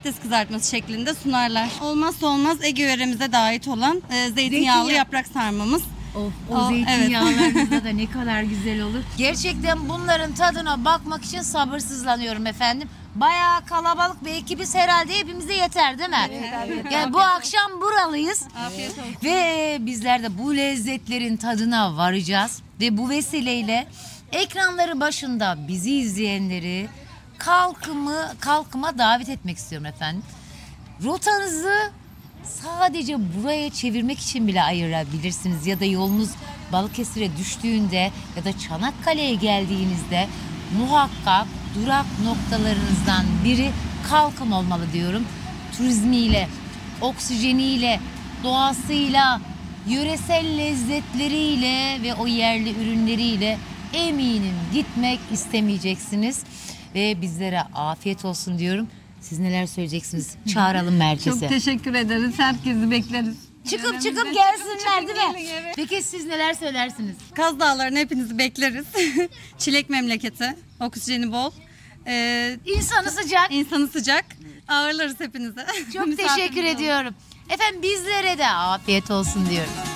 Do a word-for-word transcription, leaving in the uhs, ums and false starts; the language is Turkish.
patates kızartması şeklinde sunarlar. Olmazsa olmaz Ege yöremize ait olan e, zeytinyağlı Zeytinyağı. yaprak sarmamız. Of, o, O, zeytinyağlarınızda da ne kadar güzel olur. Gerçekten bunların tadına bakmak için sabırsızlanıyorum efendim. Bayağı kalabalık bir ekibiz herhalde, hepimize yeter değil mi? Evet. Yani bu akşam buralıyız. Afiyet olsun. Ve bizler de bu lezzetlerin tadına varacağız. Ve bu vesileyle ekranları başında bizi izleyenleri kalkımı, kalkıma davet etmek istiyorum efendim. Rotanızı sadece buraya çevirmek için bile ayırabilirsiniz. Ya da yolunuz Balıkesir'e düştüğünde ya da Çanakkale'ye geldiğinizde muhakkak durak noktalarınızdan biri Kalkım olmalı diyorum. Turizmiyle, oksijeniyle, doğasıyla, yöresel lezzetleriyle ve o yerli ürünleriyle eminim gitmek istemeyeceksiniz. Ve bizlere afiyet olsun diyorum. Siz neler söyleyeceksiniz? Çağıralım merkeze. Çok teşekkür ederiz. Herkesi bekleriz. Çıkıp çıkıp Yöremize gelsinler çıkıp değil mi? gelin, evet. Peki siz neler söylersiniz? Kaz Dağları'na hepinizi bekleriz. Çilek memleketi. Oksijeni bol. Ee, İnsanı sıcak. insanı sıcak. Ağırlarız hepinizi. Çok Misafirimiz teşekkür olun. ediyorum. Efendim bizlere de afiyet olsun diyorum.